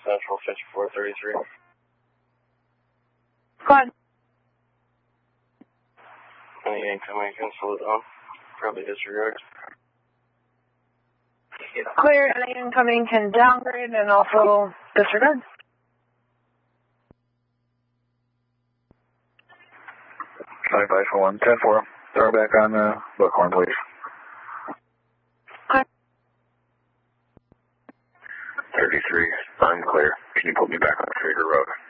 Central 5433. Go ahead. Any incoming, cancel it on. Probably disregard. Clear, any incoming can downgrade and also disregard. Five for 110-4. Throw back on Buckhorn, please. Okay. 33, I'm clear. Can you put me back on Traeger Road?